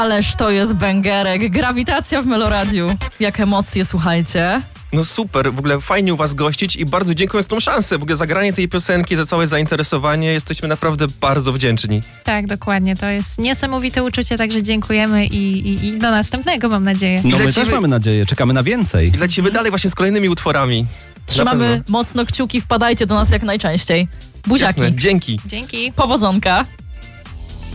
Ależ to jest bęgerek. Grawitacja w Meloradiu. Jak emocje, słuchajcie. No super, w ogóle fajnie u was gościć i bardzo dziękuję za tą szansę. W ogóle zagranie tej piosenki, za całe zainteresowanie. Jesteśmy naprawdę bardzo wdzięczni. Tak, dokładnie. To jest niesamowite uczucie, także dziękujemy i do następnego, mam nadzieję. No my lecimy- też mamy nadzieję, czekamy na więcej. I lecimy dalej właśnie z kolejnymi utworami. Trzymamy mocno kciuki, wpadajcie do nas jak najczęściej. Buziaki. Jasne, dzięki. Dzięki. Powodzonka.